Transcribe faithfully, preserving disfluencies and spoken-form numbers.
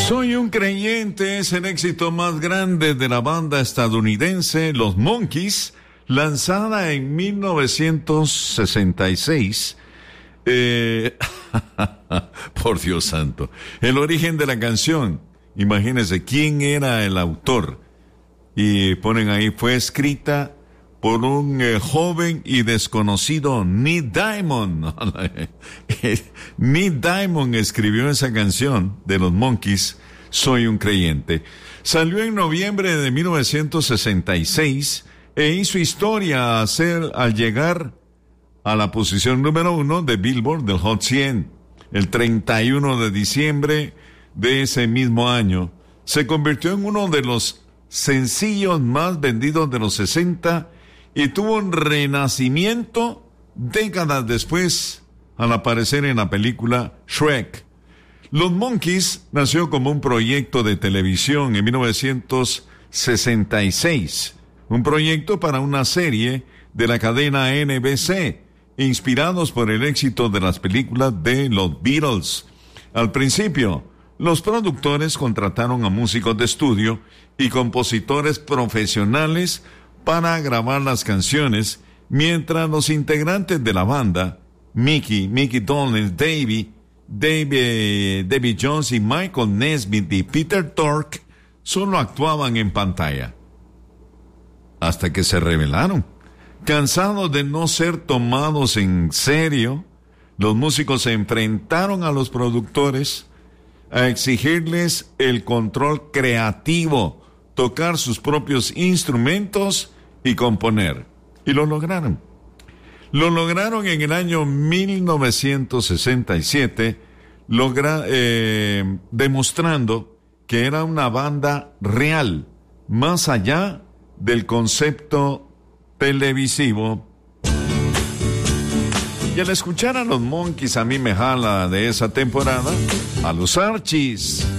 Soy un creyente es el éxito más grande de la banda estadounidense Los Monkees, lanzada en mil novecientos sesenta y seis. Eh, por Dios santo. El origen de la canción, imagínense quién era el autor. Y ponen ahí, fue escrita por un eh, joven y desconocido Neil Diamond. Neil Diamond escribió esa canción de los Monkees, Soy un creyente. Salió en noviembre de mil novecientos sesenta y seis e hizo historia a hacer, al llegar a la posición número uno de Billboard del Hot cien. El treinta y uno de diciembre de ese mismo año, se convirtió en uno de los sencillos más vendidos de los sesenta y tuvo un renacimiento décadas después al aparecer en la película Shrek. Los Monkees nació como un proyecto de televisión en mil novecientos sesenta y seis, un proyecto para una serie de la cadena N B C, inspirados por el éxito de las películas de los Beatles. Al principio, los productores contrataron a músicos de estudio y compositores profesionales para grabar las canciones, mientras los integrantes de la banda, Mickey, Mickey Dolenz, Davey, David, David Jones y Michael Nesmith y Peter Tork, solo actuaban en pantalla. Hasta que se rebelaron. Cansados de no ser tomados en serio, los músicos se enfrentaron a los productores a exigirles el control creativo, tocar sus propios instrumentos y componer. Y lo lograron. Lo lograron en el año mil novecientos sesenta y siete, logra, eh, demostrando que era una banda real, más allá del concepto televisivo. Y al escuchar a los Monkees, a mí me jala de esa temporada a los Archies.